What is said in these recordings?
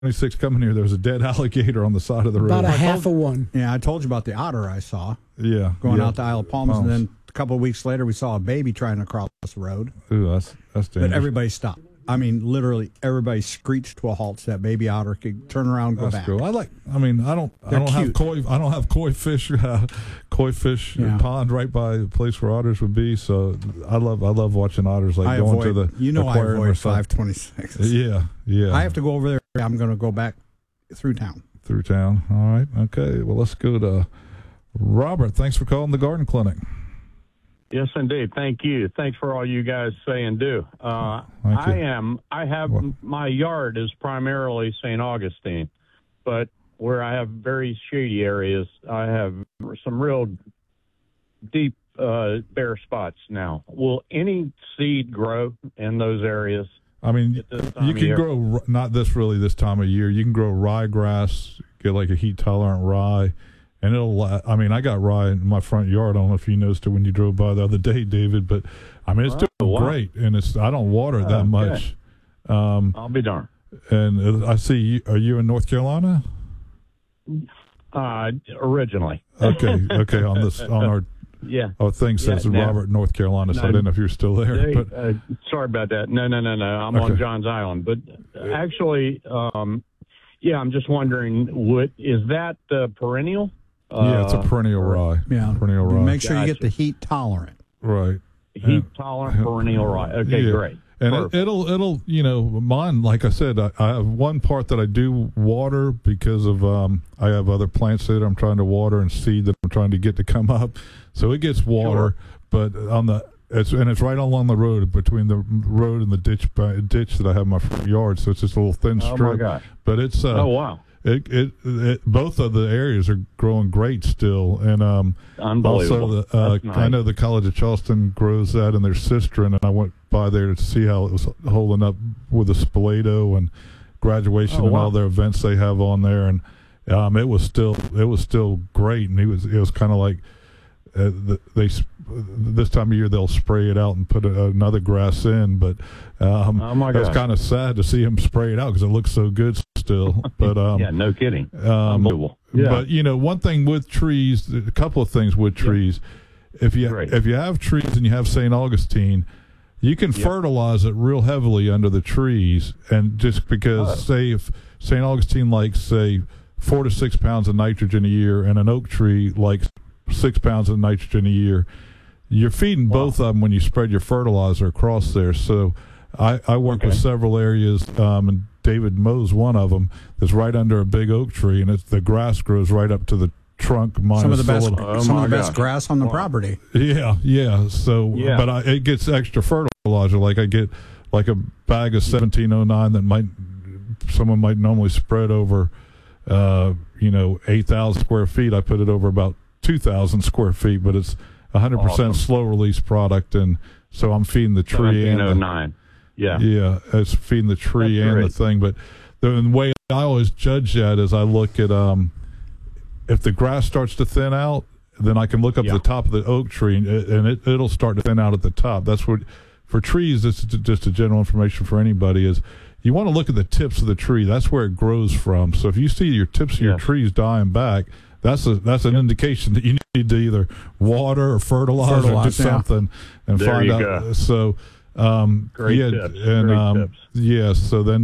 26 coming here, there was a dead alligator on the side of the road. About a half of one. Yeah, I told you about the otter I saw. Yeah. Going out to Isle of Palms, and then a couple of weeks later, we saw a baby trying to cross the road. Ooh, that's dangerous. But everybody stopped. I mean, literally, everybody screeched to a halt so that baby otter could turn around and go back. Cool. I don't have koi fish pond right by the place where otters would be. So I love watching otters going to the aquarium. I avoid 526. Yeah. I have to go over there. I'm going to go back through town. All right. Okay. Well, let's go to Robert. Thanks for calling the Garden Clinic. Yes, indeed. Thank you. Thanks for all you guys say and do. My yard is primarily St. Augustine, but where I have very shady areas, I have some real deep bare spots now. Will any seed grow in those areas? I mean, you can grow, not this time of year. You can grow ryegrass, get like a heat-tolerant rye. And I got rye in my front yard. I don't know if you noticed it when you drove by the other day, David, but I mean, it's doing great. And I don't water it that much. I'll be darned. And I see are you in North Carolina? Originally. Okay. On our thing says Robert, North Carolina, so I didn't know if you're still there. Sorry about that. No. I'm on Johns Island. But actually, I'm just wondering, is that perennial? Yeah, it's a perennial rye. Yeah, perennial rye. Make sure you get the heat tolerant. Right. Heat tolerant perennial rye. Okay, great. And it'll mine, like I said, I have one part that I do water because of I have other plants that I'm trying to water and seed that I'm trying to get to come up, so it gets water. But it's right along the road, between the road and the ditch that I have in my front yard. So it's just a little thin strip. Oh my God! But it's oh wow! It both of the areas are growing great still, and unbelievable. Also nice. I know the College of Charleston grows that in their cistern, and I went by there to see how it was holding up with the Spoleto and graduation and all their events they have on there, and it was still great, and it was kind of like. This time of year they'll spray it out and put another grass in, but oh my God, it's kind of sad to see him spray it out because it looks so good still. But no kidding. Unbelievable. But one thing with trees, a couple of things with trees. If you have trees and you have St. Augustine, you can fertilize it real heavily under the trees, and just because say if St. Augustine likes say 4 to 6 pounds of nitrogen a year, and an oak tree likes 6 pounds of nitrogen a year, you're feeding both of them when you spread your fertilizer across there. So I work with several areas, and David mows one of them that's right under a big oak tree, and the grass grows right up to the trunk. Some of the best grass on the property. Yeah. So, but it gets extra fertilizer. Like I get like a bag of 1709 that someone might normally spread over, 8,000 square feet. I put it over about 2,000 square feet, but it's 100% slow release product, and so I'm feeding the tree 1709. It's feeding the tree and the thing. But the way I always judge that is I look at if the grass starts to thin out, then I can look up the top of the oak tree, and it'll start to thin out at the top. That's what for trees. This is just a general information for anybody is. You want to look at the tips of the tree. That's where it grows from. So if you see your tips of your trees dying back, that's an indication that you need to either water or fertilize or do something and there find you out. Go. So, great tips. Great tips. So then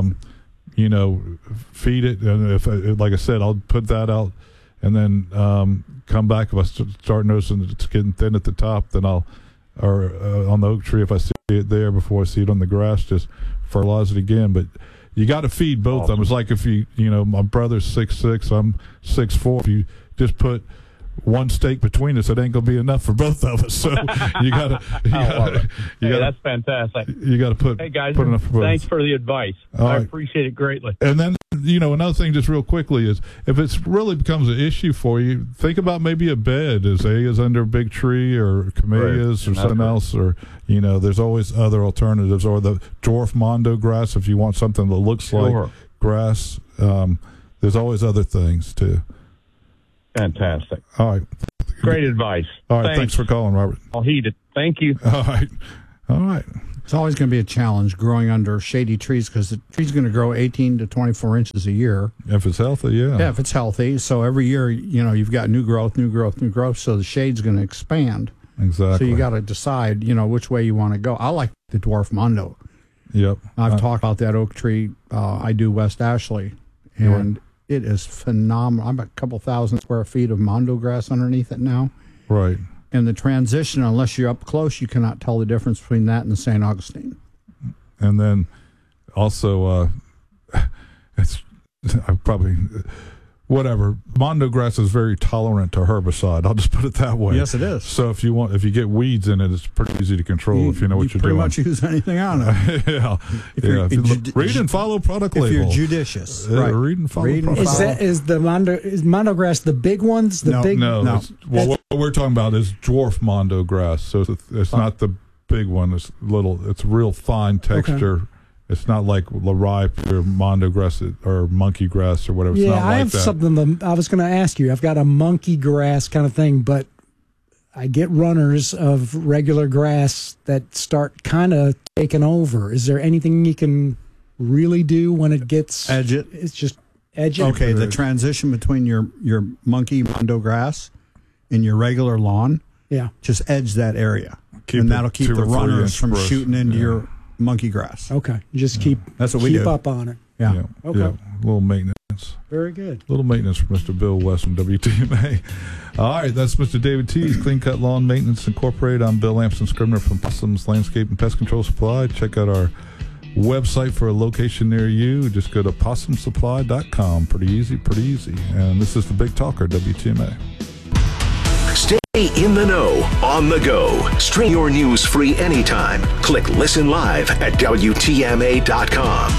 feed it, and if like I said, I'll put that out, and then come back if I start noticing it's getting thin at the top, then on the oak tree if I see it there before I see it on the grass, just fertilize it again. But you got to feed both of them. It's like if my brother's 6'6", I'm 6'4". If you just put one stake between us, it ain't gonna be enough for both of us. So you gotta. That's fantastic. You gotta put. Hey guys, put enough for both. Thanks for the advice. I appreciate it greatly. And then another thing, just real quickly, is if it's really becomes an issue for you, think about maybe a bed, azaleas under a big tree, or camellias, or something else, or there's always other alternatives, or the dwarf mondo grass if you want something that looks like grass. There's always other things too. Fantastic. All right. Great advice. All right. Thanks for calling, Robert. I'll heed it. Thank you. All right. It's always going to be a challenge growing under shady trees because the tree's going to grow 18 to 24 inches a year. If it's healthy, yeah. Yeah, if it's healthy. So every year, you've got new growth. So the shade's going to expand. Exactly. So you got to decide, which way you want to go. I like the dwarf mondo. Yep. I've talked about that oak tree. I do West Ashley, and it is phenomenal. I'm a couple thousand square feet of mondo grass underneath it now. Right. And the transition, unless you're up close, you cannot tell the difference between that and the St. Augustine. And then also, I probably... Whatever. Mondo grass is very tolerant to herbicide. I'll just put it that way. Yes, it is. So if you get weeds in it, it's pretty easy to control if you know what you're doing. You pretty much use anything on it. Yeah. Read and follow product label. If you're judicious. Right. Read and follow product label. Is Mondo grass the big ones? No. What we're talking about is dwarf Mondo grass. So it's not the big one. It's little. It's real fine texture. Okay. It's not like laripe or mondo grass or monkey grass or whatever. It's not I have something I was going to ask you. I've got a monkey grass kind of thing, but I get runners of regular grass that start kind of taking over. Is there anything you can really do when it gets... Edge it? It's just edge it? Okay, the transition between your monkey mondo grass and your regular lawn, just edge that area. And that'll keep the runners from shooting into your... monkey grass. Okay. Just keep up on it. Yeah. Okay. Yeah. A little maintenance. Very good. A little maintenance for Mr. Bill West from WTMA. All right. That's Mr. David Tees, Clean Cut Lawn Maintenance Incorporated. I'm Bill Lampson Scribner from Possum's Landscape and Pest Control Supply. Check out our website for a location near you. Just go to possumsupply.com. Pretty easy. And this is the Big Talker, WTMA. Stay in the know, on the go. Stream your news free anytime. Click Listen Live at WTMA.com.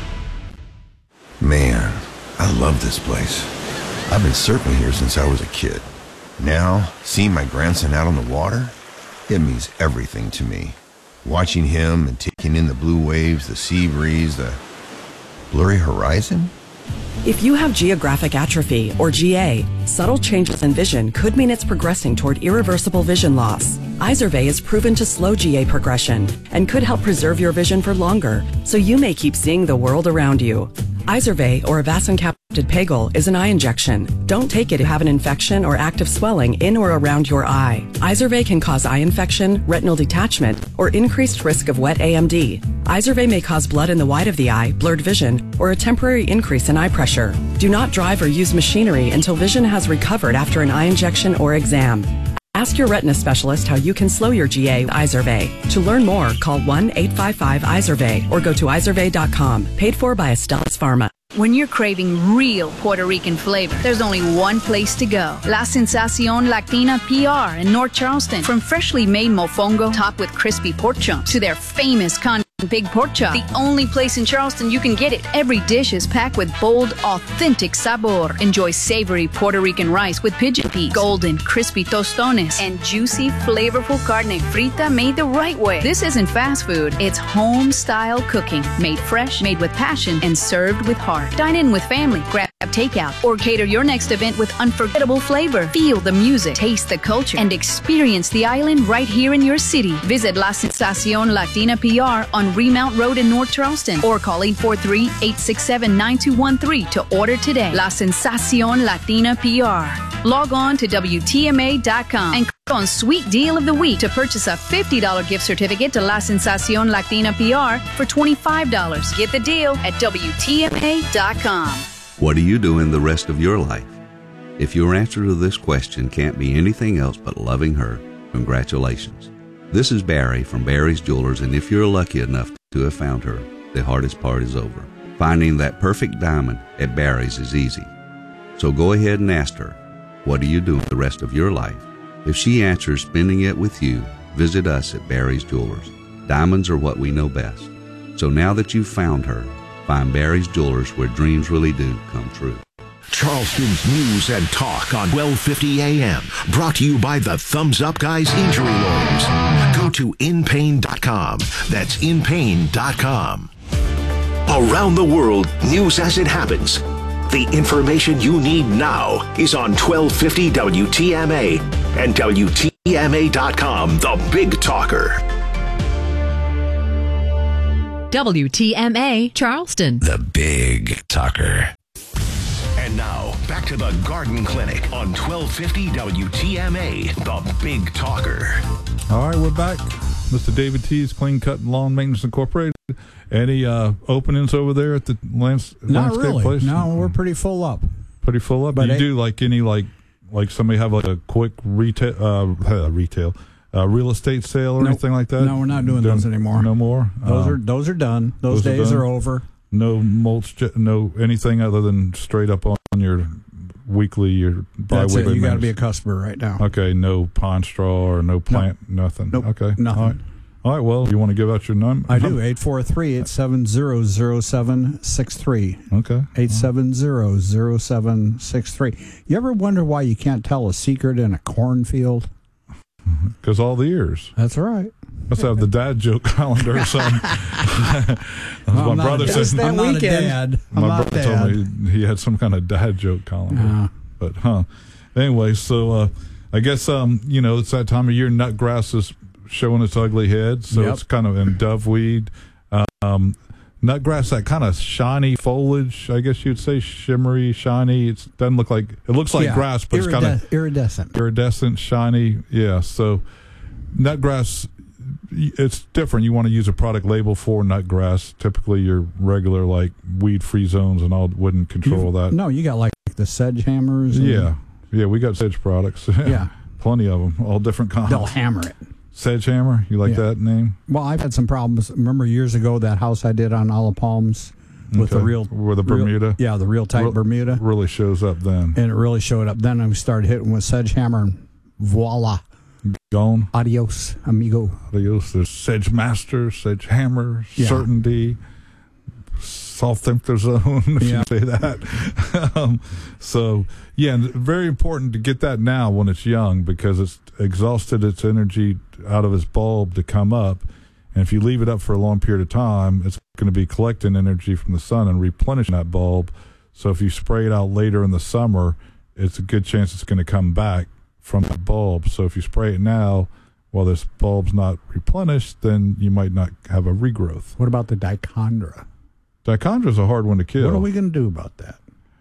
Man, I love this place. I've been surfing here since I was a kid. Now, seeing my grandson out on the water, it means everything to me. Watching him and taking in the blue waves, the sea breeze, the blurry horizon. If you have geographic atrophy, or GA, subtle changes in vision could mean it's progressing toward irreversible vision loss. Izervay is proven to slow GA progression and could help preserve your vision for longer, so you may keep seeing the world around you. Izervay, or avacincaptad pegol, is an eye injection. Don't take it if you have an infection or active swelling in or around your eye. Izervay can cause eye infection, retinal detachment, or increased risk of wet AMD. Izervay may cause blood in the white of the eye, blurred vision, or a temporary increase in eye pressure. Do not drive or use machinery until vision has recovered after an eye injection or exam. Ask your retina specialist how you can slow your GA with Izervay. To learn more, call 1-855-IZERVAY or go to izervay.com. Paid for by Astellas Pharma. When you're craving real Puerto Rican flavor, there's only one place to go. La Sensacion Latina PR in North Charleston. From freshly made mofongo topped with crispy pork chunks to their famous pig pork chop. The only place in Charleston you can get it. Every dish is packed with bold, authentic sabor. Enjoy savory Puerto Rican rice with pigeon peas, golden, crispy tostones, and juicy, flavorful carne frita made the right way. This isn't fast food. It's home-style cooking. Made fresh, made with passion, and served with heart. Dine in with family, grab takeout, or cater your next event with unforgettable flavor. Feel the music, taste the culture, and experience the island right here in your city. Visit La Sensacion Latina PR on Remount Road in North Charleston or call 843-867-9213 to order today. La Sensacion Latina PR. Log on to WTMA.com and click on Sweet Deal of the Week to purchase a $50 gift certificate to La Sensacion Latina PR for $25. Get the deal at WTMA.com. What are you doing the rest of your life? If your answer to this question can't be anything else but loving her, congratulations. This is Barry from Barry's Jewelers, and if you're lucky enough to have found her, the hardest part is over. Finding that perfect diamond at Barry's is easy. So go ahead and ask her, what are you doing the rest of your life? If she answers spending it with you, visit us at Barry's Jewelers. Diamonds are what we know best. So now that you've found her, find Barry's Jewelers where dreams really do come true. Charleston's news and talk on 1250 AM. Brought to you by the Thumbs Up Guys Injury Loans. Go to inpain.com. That's inpain.com. Around the world, news as it happens. The information you need now is on 1250 WTMA and WTMA.com, the Big Talker. WTMA Charleston. The Big Talker. And now, back to the Garden Clinic on 1250 WTMA, The Big Talker. All right, we're back. Mr. David Tees, Clean Cut and Lawn Maintenance Incorporated. Any openings over there at the landscape place? No, we're pretty full up. Pretty full up? But do you do like any, like somebody have like a quick real estate sale or anything like that? No, we're not doing those anymore. No more? Those are done. Those days are over. No mulch, no anything other than straight up on your weekly, your bi-weekly. That's it. You got to be a customer right now. Okay, no pine straw or no plant, nothing. Nope, okay, nothing. All right, well, you want to give out your number? I do, 843-870-0763. Okay. 870-0763. You ever wonder why you can't tell a secret in a cornfield? Because all the ears. That's right. Must have the dad joke calendar or something. My brother said, I'm not a dad. My brother told me he had some kind of dad joke calendar. But, anyway, so I guess, it's that time of year. Nutgrass is showing its ugly head, so it's kind of in doveweed. Nutgrass, that kind of shiny foliage, I guess you'd say, shimmery, shiny. It looks like grass, but it's kind of iridescent, shiny. Yeah, so nutgrass, it's different. You want to use a product label for nutgrass. Typically, your regular like weed-free zones and all wouldn't control that. No, you got like the Sedgehammers. Yeah, we got sedge products. Yeah, plenty of them, all different kinds. They'll hammer it. Sedgehammer, you like that name? Well, I've had some problems. Remember years ago that house I did on Olive Palms with the Bermuda? The real tight Bermuda. Really shows up then. And it really showed up then. And we started hitting with Sedgehammer and voila. Gone. Adios, amigo. Adios. There's Sedge Master, Sedgehammer, Certainty, Sulfentrazone, if you say that. Very important to get that now when it's young because it's exhausted its energy out of its bulb to come up. And if you leave it up for a long period of time, it's going to be collecting energy from the sun and replenishing that bulb. So if you spray it out later in the summer, it's a good chance it's going to come back from the bulb. So if you spray it now while this bulb's not replenished, then you might not have a regrowth. What about the dichondra? Dichondra's a hard one to kill. What are we going to do about that?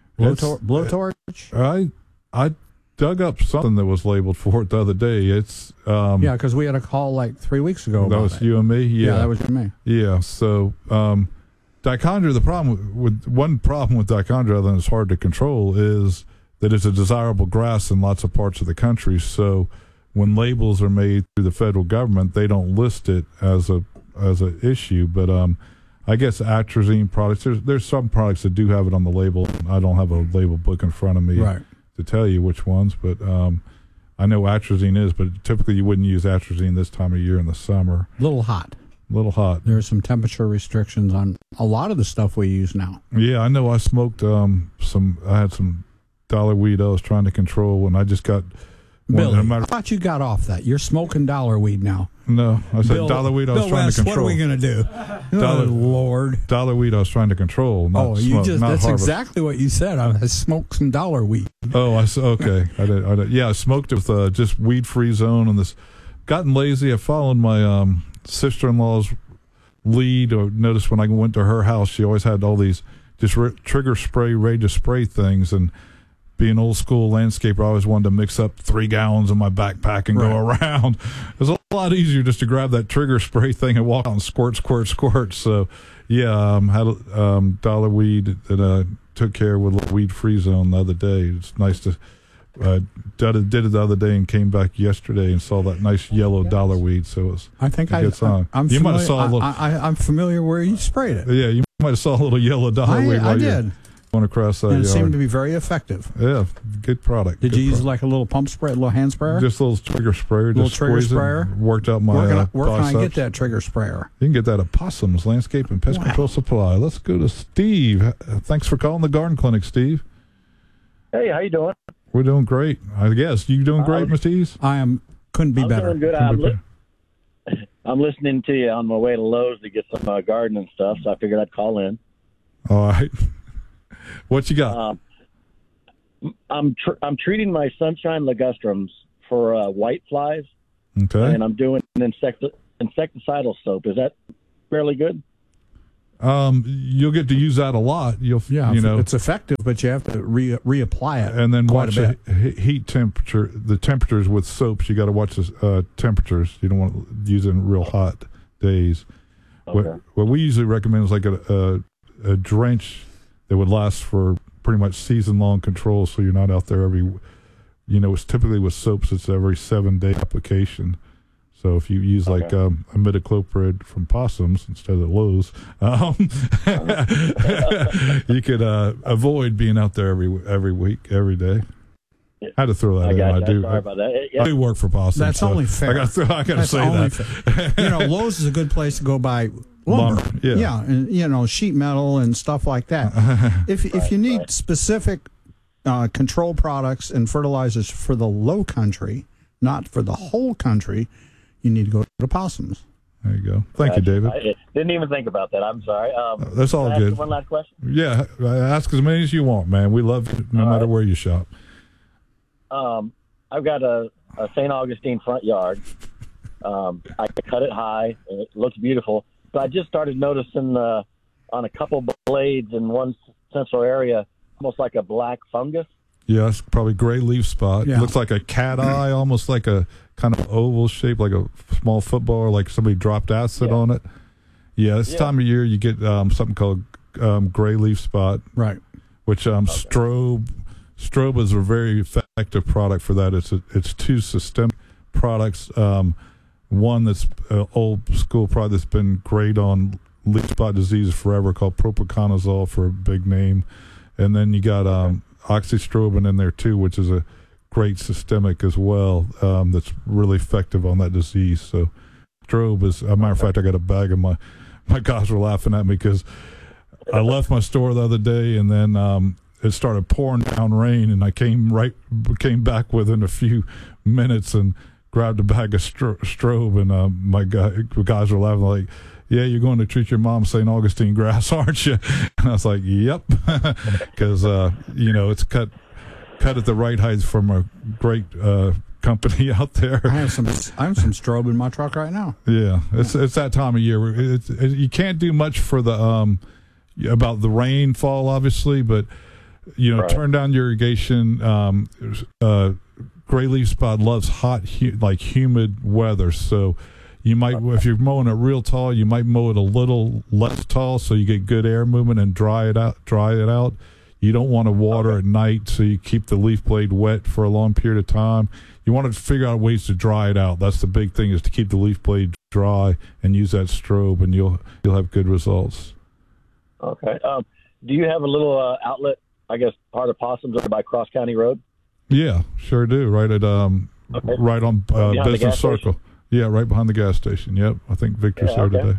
Blowtorch? I dug up something that was labeled for it the other day. It's because we had a call like 3 weeks ago. That was you and me. Yeah, that was me. Yeah. So dichondra. One problem with dichondra, other than it's hard to control, is that it's a desirable grass in lots of parts of the country. So when labels are made through the federal government, they don't list it as a issue. But I guess atrazine products. There's some products that do have it on the label. I don't have a label book in front of me to tell you which ones, but I know atrazine is. But typically, you wouldn't use atrazine this time of year in the summer. A little hot. There are some temperature restrictions on a lot of the stuff we use now. Yeah, I know. I smoked I had some dollar weed I was trying to control, and I just got. Billy, I thought you got off that. You're smoking dollar weed now. No, I said dollar weed I was trying to control. What are we going to do? Lord. Dollar weed I was trying to control, not smoke, that's harvest. exactly what you said. I smoked some dollar weed. Oh, okay. I did. Yeah, I smoked it with just weed-free zone and this. Gotten lazy. I followed my sister-in-law's lead. Or noticed when I went to her house, she always had all these just trigger spray, ready to spray things, and being old school landscaper, I always wanted to mix up 3 gallons in my backpack and go around. It was a lot easier just to grab that trigger spray thing and walk out and squirt. So, had dollar weed that I took care with a weed-free zone the other day. It's nice to did it the other day and came back yesterday and saw that nice yellow dollar weed. So it was. I think I'm familiar where you sprayed it. Yeah, you might have saw a little yellow dollar weed. I did. Across that and it yard. Seemed to be very effective. Yeah, good product. Did you use like a little pump spray, a little hand sprayer? Just a little trigger sprayer. Worked out my Where can I get that trigger sprayer? You can get that at Possum's Landscape and Pest Control Supply. Let's go to Steve. Thanks for calling the Garden Clinic, Steve. Hey, how you doing? We're doing great. I guess you doing great, Mr. East? Couldn't be better. Doing good. I'm listening to you on my way to Lowe's to get some gardening stuff, so I figured I'd call in. All right. What you got? I'm treating my sunshine ligustrums for white flies. Okay. And I'm doing an insecticidal soap. Is that fairly good? You'll get to use that a lot. It's effective, but you have to reapply it. And then watch the heat temperature, the temperatures with soaps. You got to watch the temperatures. You don't want to use it in real hot days. Okay. What we usually recommend is like a drench that would last for pretty much season-long control, so you're not out there it's typically with soaps, it's every 7-day application. So if you use like imidacloprid from Possums instead of Lowe's, you could avoid being out there every week, every day. I had to throw that in. I do. Sorry about that. I do work for Possums. That's only fair. I got to say that. Fair. Lowe's is a good place to go buy lumber. Yeah, and sheet metal and stuff like that. If you need specific control products and fertilizers for the low country, not for the whole country, you need to go to Possums. There you go. Thank you, David. I didn't even think about that. I'm sorry. That's all good. One last question? Yeah, ask as many as you want, man. We love you no matter where you shop. I've got a St. Augustine front yard. I cut it high, and it looks beautiful. But I just started noticing on a couple blades in one central area, almost like a black fungus. Yes, probably gray leaf spot. Yeah. Looks like a cat eye, almost like a kind of oval shape, like a small football, or like somebody dropped acid on it. Yeah, this time of year you get something called gray leaf spot. Right. Which Strobe is a very effective product for that. It's two systemic products. One that's old school product that's been great on leaf spot disease forever, called propiconazole for a big name. And then you got oxystrobin in there too, which is a great systemic as well, that's really effective on that disease. So Strobe is, as a matter of fact, I got a bag of my guys were laughing at me because I left my store the other day and then it started pouring down rain, and I came back within a few minutes and grabbed a bag of Strobe, and my guys were laughing like, yeah, you're going to treat your mom St. Augustine grass, aren't you? And I was like, yep, because it's cut at the right height from a great company out there. I have some Strobe in my truck right now. Yeah, it's that time of year. You can't do much for the about the rainfall, obviously, but turn down your irrigation. Gray leaf spot loves hot, humid weather, so. You might, if you're mowing it real tall, you might mow it a little less tall so you get good air movement and dry it out. You don't want to water at night, so you keep the leaf blade wet for a long period of time. You want to figure out ways to dry it out. That's the big thing, is to keep the leaf blade dry and use that Strobe, and you'll have good results. Okay. Do you have a little outlet, I guess, part of Possums over by Cross County Road? Yeah, sure do. Right at right on Business Circle. Yeah, right behind the gas station. Yep, I think Victor's there today.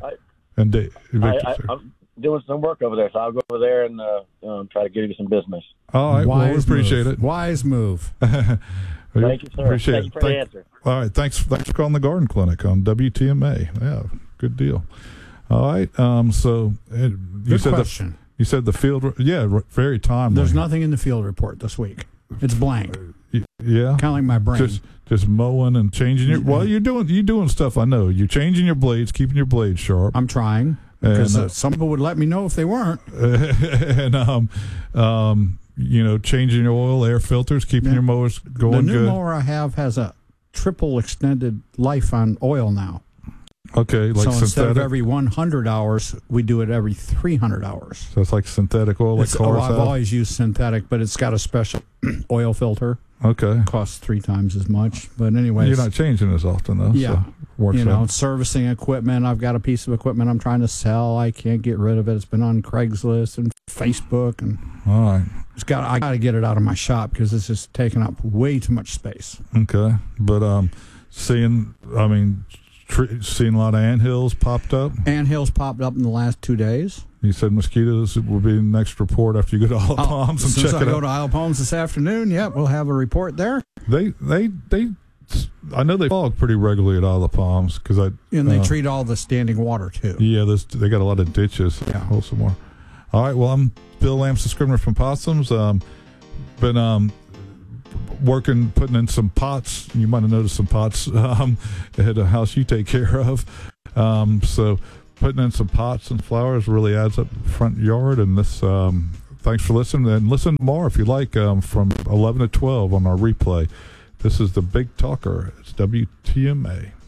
I'm doing some work over there, so I'll go over there and try to give you some business. All right, well, we appreciate it. Wise move. Thank you, sir. Appreciate Thank you for the answer. All right, thanks for calling the Garden Clinic on WTMA. Yeah, good deal. All right, so you said question. You said the field. Yeah, very timely. There's nothing in the field report this week. It's blank. Yeah, kind of like my brain. Just mowing and changing your. Well, you're doing stuff. I know you're changing your blades, keeping your blades sharp. I'm trying because some people would let me know if they weren't. And changing your oil, air filters, keeping your mowers going good. The new mower I have has a triple extended life on oil now. Okay, like so synthetic? Instead of every 100 hours, we do it every 300 hours. So it's like synthetic oil, like cars have? I've always used synthetic, but it's got a special oil filter. Okay. Costs 3 times as much. But anyways. You're not changing as often, though. Yeah. So servicing equipment. I've got a piece of equipment I'm trying to sell. I can't get rid of it. It's been on Craigslist and Facebook. And all right. I got to get it out of my shop because it's just taking up way too much space. Okay. But seeing a lot of anthills popped up. Anthills popped up in the last 2 days. You said mosquitoes will be the next report after you go to Isle of Palms and check it out. As soon as I go to Isle of Palms this afternoon, we'll have a report there. I know they fog pretty regularly at Isle of Palms because they treat all the standing water too. Yeah, they got a lot of ditches. Yeah, hold some more. All right, well, I'm Bill Lamson, Scrivener from Possums. Been putting in some pots. You might have noticed some pots at a house you take care of. So putting in some pots and flowers really adds up the front yard. And this, thanks for listening. And listen more if you like from 11 to 12 on our replay. This is the Big Talker. It's WTMA.